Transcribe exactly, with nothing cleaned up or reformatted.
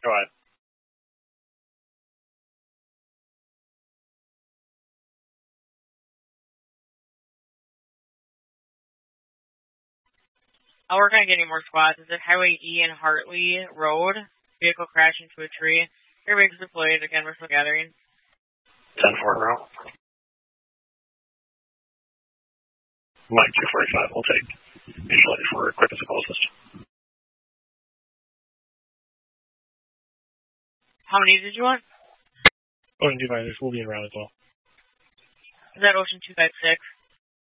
Go ahead. I'll work on getting more squads. It's at Highway E and Hartley Road. Vehicle crashed into a tree. Airbags deployed. Again, we're still gathering. ten four row. Mike two forty-five will take usually for quickest and closest. How many did you want? Ocean two five six will be around as well. Is that Ocean two five six?